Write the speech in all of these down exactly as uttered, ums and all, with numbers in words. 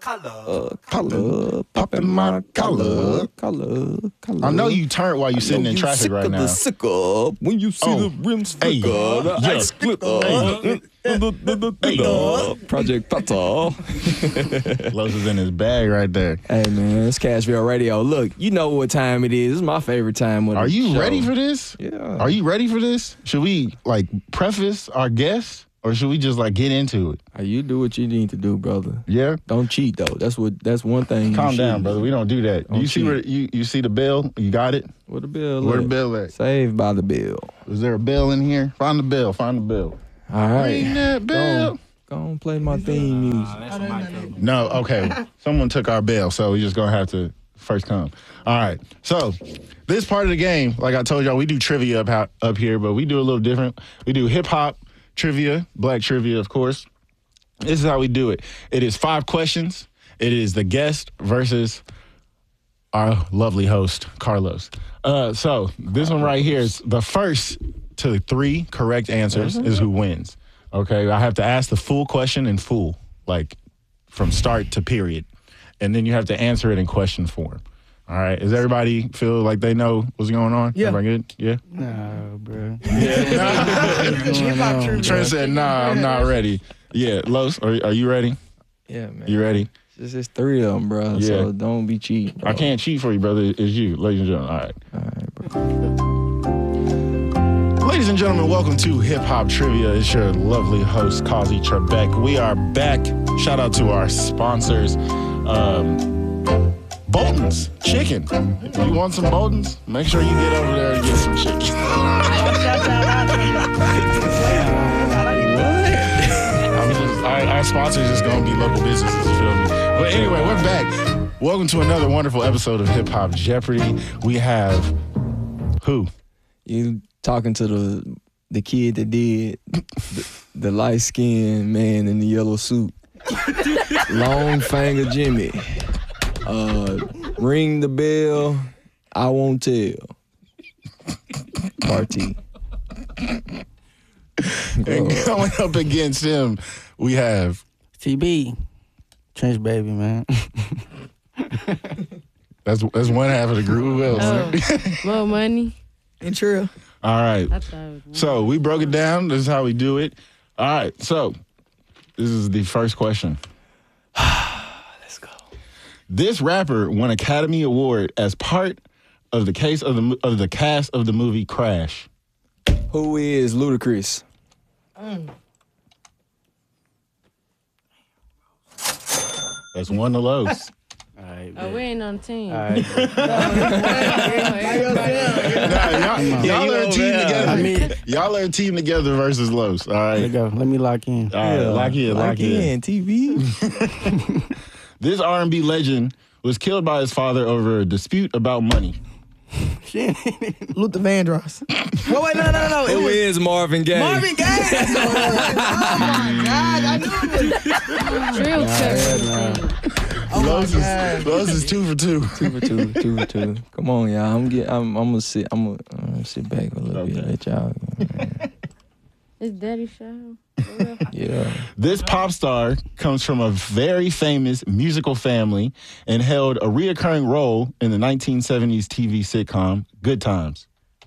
Uh, collar, popping my collar, collar, collar. I know you turned while you sitting in traffic right now. The sick up when you see Oh. the rims Hey. flicker, the Yeah. ice glitter. Project Pata. Los is in his bag right there. Hey man, it's Cashville Radio. Look, you know what time it is. This is my favorite time of the Are you show. ready for this? Yeah. Are you ready for this? Should we like preface our guest or should we just like get into it? Hey, you do what you need to do, brother. Yeah. Don't cheat though. That's what. That's one thing. Calm you down, should brother. We don't do that. Don't you see cheat. where you you see the bill? You got it? Where the bill? Where the at? bill at? Saved by the bill. Is there a bill in here? Find the bill. Find the bill. All right. Bring that Go bill. on, go on play my theme music. No, okay. Someone took our bail, so we just gonna have to first come. All right. So this part of the game, like I told y'all, we do trivia up ho- up here, but we do a little different. We do hip hop trivia, black trivia, of course. This is how we do it. It is five questions. It is the guest versus our lovely host, Carlos. Uh, so this one right here is the first to three correct answers is who wins. Okay, I have to ask the full question in full, like from start to period. And then you have to answer it in question form. All right, does everybody feel like they know what's going on? Yeah. Everybody good? Yeah? Nah, bro. Yeah. Trent said, nah, I'm not ready. Yeah, Los, are, are you ready? Yeah, man. You ready? It's just three of them, bro. Yeah. So don't be cheating. Bro. I can't cheat for you, brother. It's you, ladies and gentlemen. All right. All right, bro. Ladies and gentlemen, welcome to Hip Hop Trivia. It's your lovely host, Kazi Trebek. We are back. Shout out to our sponsors, um, Bolton's Chicken. If you want some Bolton's, make sure you get over there and get some chicken. I'm just, our, our sponsors is going to be local businesses, you feel me? But anyway, we're back. Welcome to another wonderful episode of Hip Hop Jeopardy. We have who? You talking to the the kid that did the, the light skinned man in the yellow suit, long finger Jimmy. Uh, ring the bell. I won't tell. Party. And coming up against him, we have T B. Trench baby, man. that's that's one half of the group. Who else? Oh, more money. And true. All right. I thought it was So we broke it down. This is how we do it. All right. So this is the first question. Let's go. This rapper won Academy Award as part of the case of the mo- of the cast of the movie Crash. Who is Ludacris? That's one of those. All right, Oh, we ain't on the team. All right. Nah, y'all, y'all are a team together. I mean- y'all are a team together versus Los. All There you right. go. Let me lock in. All right. Lock in. Lock, in. T V. This R and B legend was killed by his father over a dispute about money. Luther Vandross. Wait, wait, no, no, no, no. It Who was is Marvin Gaye? Marvin Gaye. Oh my God, I knew it. Drill Nah. Oh my Los, God. is, Los is two for two. Two for two, two for two. Come on, y'all. I'm get. I'm. I'm gonna sit. I'm gonna, I'm gonna sit back a little bit. Okay. Let y'all. It's Daddy Show. Yeah. This pop star comes from a very famous musical family and held a reoccurring role in the nineteen seventies T V sitcom Good Times.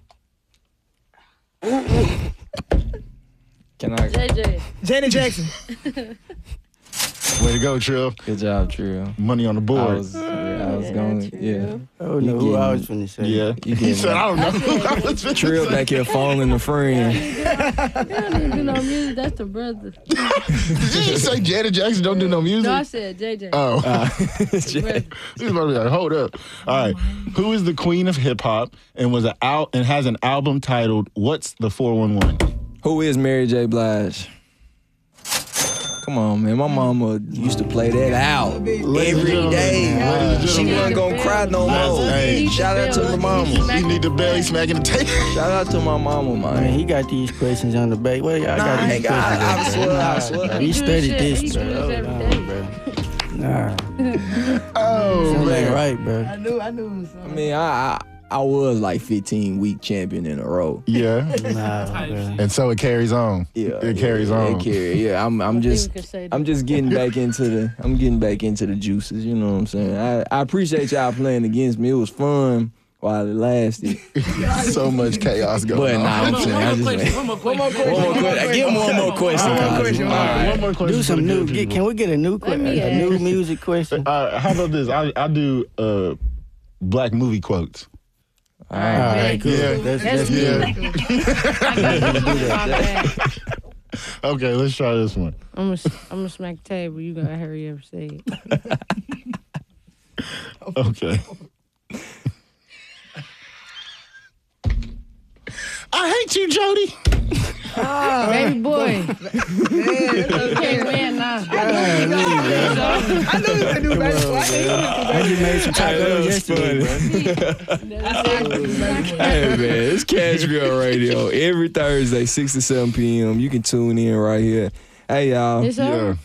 Can I? J J. Janet Jackson. Way to go, Trill. Good job, Trill. Money on the I board. was. Yeah, I was Yeah, going. Trill. Yeah. Oh, no, who I was finna say. Yeah. You He get said, me. I don't know who I was finna Trill say. back here phoning a friend. They don't even do no music. That's the brother. Did you just say Janet Jackson don't do no music? No, I said J J. Oh. Uh, The brother. He's about to be like, hold up. All right. Who is the queen of hip hop and was a out and has an album titled What's the four one one? Who is Mary J. Blige? Come on, man. My mama used to play that out every day. Ladies She and wasn't gentlemen, gonna cry no more. Hey. Shout out to the mama. you need the belly smacking the tape. Shout out to my mama, Man, man. he got these questions on the back. Well, I Nah, got I these ain't got- questions. I on the swear, back. I Nah, swear. nah, He He do studied shit. this, He bro. do this Hold every on, day. bro. Nah, Oh, something man. ain't right, bro. I knew, I knew it was I something. mean, I, I I was like fifteen week champion in a row. Yeah. Nah, okay. And so it carries on. Yeah, It carries yeah, on. It carry, yeah, I'm I'm I just think we could say I'm that. just getting back into the I'm getting back into the juices. You know what I'm saying? I, I appreciate y'all playing against me. It was fun while it lasted. So much chaos going But on. nah, I'm One saying more, I one more just question. One more question. one more question. Give him one more question. One more Kazi. question, All one more right. One more question. Do for some the new. good Get, people. can we get a new Let question? me A new ask. music question? Uh, how about this? I I do uh, black movie quotes. All All right. right, cool. Yeah. That's, That's that's Yeah. good. My bad. Okay, let's try this one. I'm gonna I'm gonna smack the table. You gotta hurry up and say it. Okay. I hate you, Jody. Baby boy, Man, you can't win now. I knew you could do better. I knew you could I just made some tacos yesterday, bro. Hey man, it's Cashville Radio every Thursday, six to seven p.m. You can tune in right here. Hey y'all. It's Yeah. over.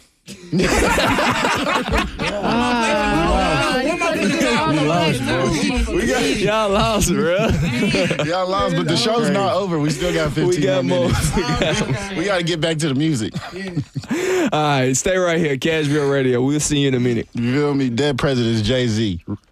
You lost, bro. We got Y'all lost, bro. y'all lost, but the show's not over. We still got fifteen We got more. minutes. We got to get back to the music. All right, stay right here, Cashville Radio. We'll see you in a minute. You feel me? Dead Presidents Jay-Z.